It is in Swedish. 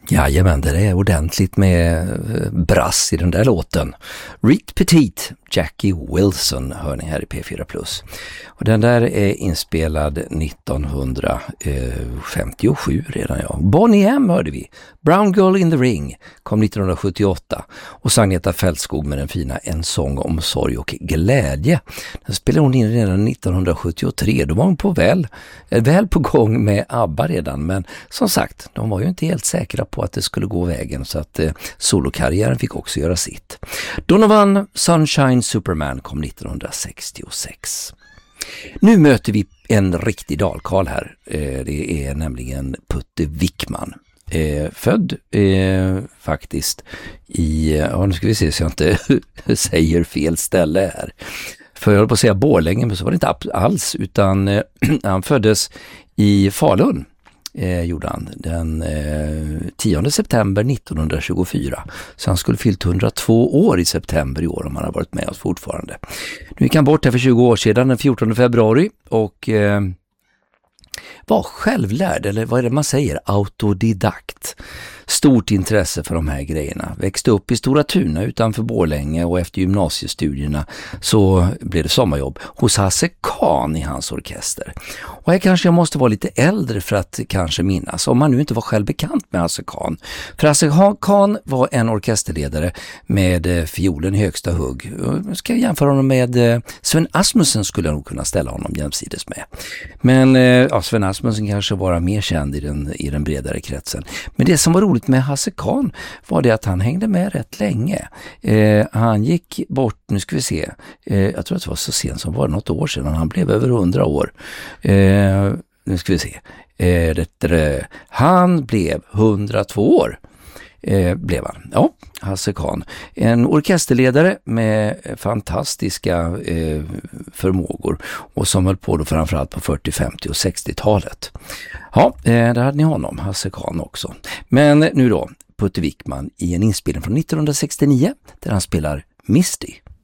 Jajamän, det är ordentligt med brass i den där låten. Reed Petit, Jackie Wilson hör ni här i P4+. Och den där är inspelad 1957 redan, ja. Bonnie M hörde vi. Brown Girl in the Ring kom 1978 och Agneta Fältskog med den fina En sång om sorg och glädje. Den spelade hon in redan 1973. Då var hon väl på gång med ABBA redan, men som sagt, de var ju inte helt säkra på att det skulle gå vägen, så att solokarriären fick också göra sitt. Donovan Sunshine Superman kom 1966. Nu möter vi en riktig dalkarl här. Det är nämligen Putte Wickman. Född faktiskt i, nu ska vi se så jag inte säger fel ställe här. För jag håller på att säga Borlänge, men så var det inte alls, utan han föddes i Falun. Gjorde han den 10 september 1924. Så han skulle fyllt 102 år i september i år om han har varit med oss fortfarande. Nu gick han bort här för 20 år sedan den 14 februari och var självlärd, eller vad är det man säger, autodidakt. Stort intresse för de här grejerna. Växte upp i Stora Tuna utanför Borlänge och efter gymnasiestudierna så blev det sommarjobb hos Hasse Kahn i hans orkester. Och här kanske jag måste vara lite äldre för att kanske minnas, om man nu inte var själv bekant med Hasse Kahn. För Hasse Kahn var en orkesterledare med fiolen i högsta hugg. Jag ska jämföra honom med Sven Asmussen, skulle jag nog kunna ställa honom jämsides med. Men Sven Asmussen kanske var mer känd i den bredare kretsen. Men det som var roligt med Hasse Kahn var det att han hängde med rätt länge. Han gick bort, nu ska vi se, jag tror att det var så sent som var något år sedan, han blev över 100 år. Nu ska vi se. Han blev 102 år. Blev han. Ja, Hasse Kahn. En orkesterledare med fantastiska förmågor och som höll på då framförallt på 40-, 50- och 60-talet. Ja, där hade ni honom, Hasse Kahn också. Men nu då, Putte Wickman i en inspelning från 1969 där han spelar Misty.